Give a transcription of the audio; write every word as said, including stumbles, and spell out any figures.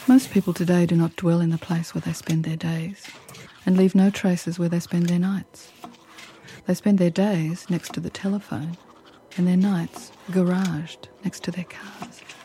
Most people today do not dwell in the place where they spend their days and leave no traces where they spend their nights. They spend their days next to the telephone and their nights garaged next to their cars.